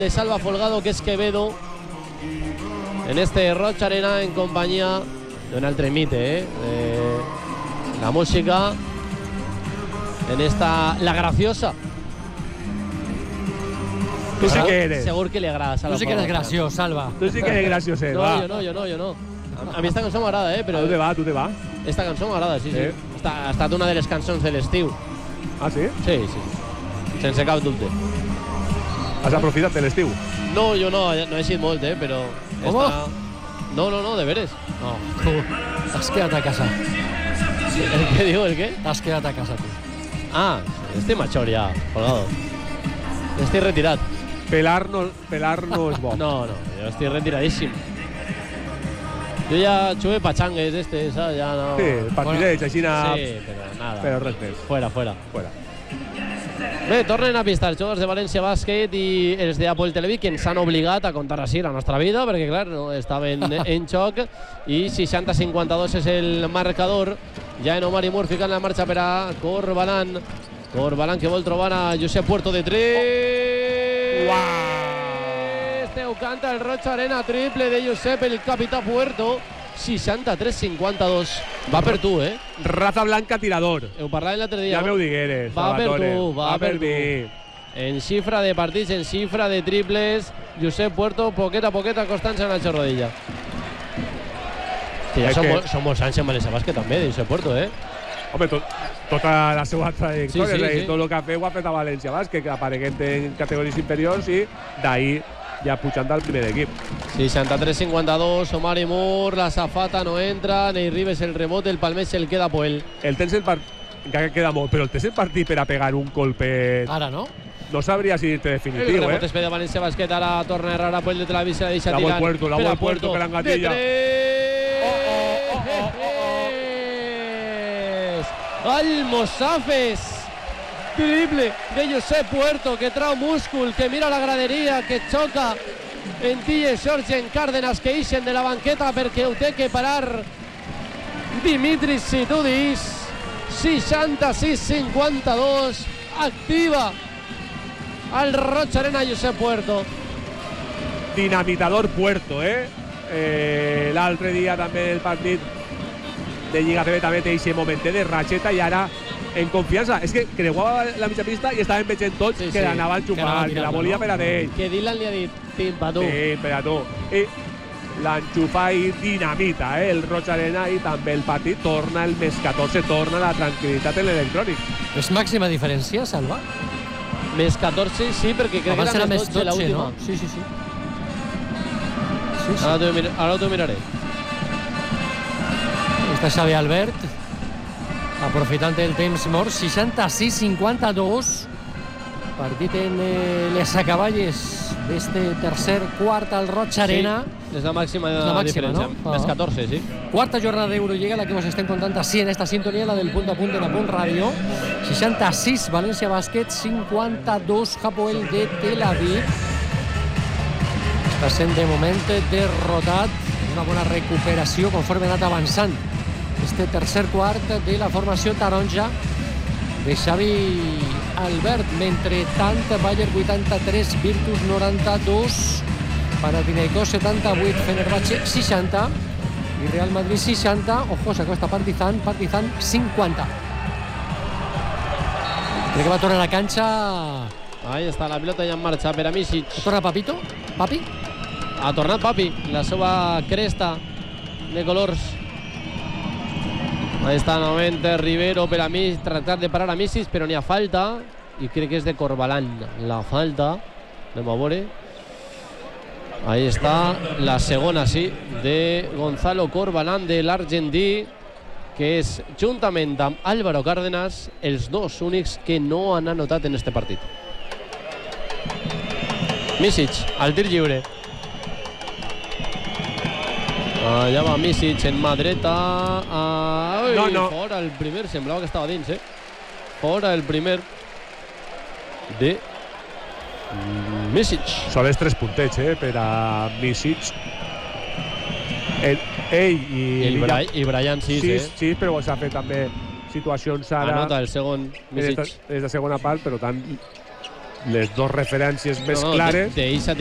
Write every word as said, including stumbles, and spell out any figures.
de Salva Folgado, que es Quevedo, en este Roig Arena, en compañía de un altre mite, eh? de la música, en esta La Graciosa. Tú sí que eres. Segur que li agrada, Salva. Tú sí que eres graciós, Salva. Tú sí que eres gracioso, No, va. yo no, yo no, yo no. A, a mi esta cançó m'agrada, eh? Però ¿A tu te va? ¿A tu te va? esta cançó m'agrada, sí, sí. Eh? Està, ha estat una de les cançons de l'estiu. Ah, sí? Sí, sí. Sense cap dubte. Has aprofitat de l'estiu? No, jo no, no he sigut molt, eh? Però... Com? Esta... No, no, no, de veres. No, tu t'has quedat a casa. ¿El qué digo? ¿El qué? T'has quedat a casa, tu. Ah, estic major ja, Folgado. Estic retirat. Pelar no, pelar no és bo. No, no, jo estic retiradíssim. Jo ja xuve pachangues este, saps? Ja no... Sí, partideig, així na... Sí, però nada. Però res més. Fuera, fuera. Fuera. Bé, tornen a pista els jugadors de València Bàsquet i els de Apoel Tel Aviv, que ens han obligat a contar així la nostra vida, perquè, clar, no, estaven en xoc, i seixanta a cinquanta-dos és el marcador. Ja en Omar i Moore ficant la marxa per a Corbalan. Corbalan que vol trobar a Josep Puerto de tres. Uau! Este ho canta el Roig Arena, triple de Josep, el capità Puerto. seixanta-tres cinquanta-dos. Va per tu, eh? Raza blanca tirador. Ho parlàvem l'altre dia. Ja m'ho digueres, Va per Salvatore. tu, va per tu. mi. En xifra de partits, en xifra de triples, Josep Puerto, poquet a poquet, acostant-se en la xorrodilla. Que ja És són, que- mol, són molts anys en València Bàsquet també, de Josep Puerto, eh? Home, tot, tota la seva trajectòria, Sí, sí, és a dir, sí. tot el que ha fet ho ha fet a València Bàsquet, que apareguent en categories inferiors i d'ahir ja pujant al primer equip. seixanta-tres cinquanta-dos, Omar i Moore, la safata no entra, Ney Ribes el rebote, el palmés se el queda a Poel. El tens el partit, encara que queda molt, però el tens el partit per a pegar un colpet. Ara, no? No sabria si dir-te El definitiu, rebote eh? es ve de València Bàsquet, ara torna a errar a Poel de Tel Aviv, se la deixa La vol tirant. Puerto, la Per a vol Puerto, que l'engatilla. De tres! Oh, oh, oh, oh, Almosafes, triple de Josep Puerto, que trau múscul, que mira la graderia, que xoca en Tille George, en Cárdenas, que ixen de la banqueta perquè ho té que parar Dimitris Situdis. seixanta-sis cinquanta-dos, activa al Roig Arena Josep Puerto. Dinamitador Puerto, eh? eh L'altre dia també el partit de Lliga C B també té aquest momentet de ratxeta i ara en confiança. És que creuava la mitja pista i estaven veient tots Sí, que sí. l'anava a Que anava enxufar, a que la tirar-la, volia no? per a d'ell. Que Dylan li ha dit, timpa tu. Sí, per a tu. I l'enxufa i dinamita, eh? El Roig Arena, i també el partit torna el més catorze, torna la tranquil·litat en l'electrònic. És màxima diferència, Salva? Més catorze, sí, perquè crec Abans que era era més més dotze dotze, l'última. no? Sí, sí, sí. Sí, sí. Ara t'ho mir ara t'ho miraré. Està Xavi Albert, aprofitant el temps mort, seixanta-sis cinquanta-dos. Partit en eh, les acaballes d'este tercer quart al Roig Arena. Sí, és la màxima de És la màxima, diferència. no? Més Ah. catorze, sí. Quarta jornada d'Eurolliga, la que us estem contant així en esta sintonia, la del punt a punt de la Punt Ràdio. seixanta-sis València Bàsquet, cinquanta-dos Hapoel de Tel Aviv. Està sent de moment derrotat. Una bona recuperació conforme ha anat avançant este tercer quart de la formació taronja de Xavi Albert. Mentre tant, Bayern vuitanta-tres, Virtus noranta-dos, Panathinaikos setanta-vuit, Fenerbahce seixanta i Real Madrid seixanta. Ojo, s'acosta Partizan, Partizan cinquanta. Crec que va tornar a la canxa. Ahí està, la pilota ja en marxa per a Misic. Torna Papito? Papi? Ha tornat Papi, la seva cresta de colors. Ahí està novament Rivero per a Misic, tractar de parar a Misic, però n'hi ha falta, i crec que és de Corbalan la falta. Anem a veure. Ahí està la segona, sí, de Gonzalo Corbalan, de l'argentí, que és, juntament amb Álvaro Cárdenas, els dos únics que no han anotat en este partit. Misic, al tir lliure. Allà va Misic en mà dreta. Ah, ui, No, no. Fora el primer, semblava que estava dins, eh? Fora el primer de Misic. Són els tres puntets, eh? Per a Misic. El, ell i... I, el Bra i Brian sis, sis, eh? sis, però s'ha fet també situacions ara Anota el segon des de, Misic. des de segona part, però tant les dues referències més No, no, clares. d'ell s'ha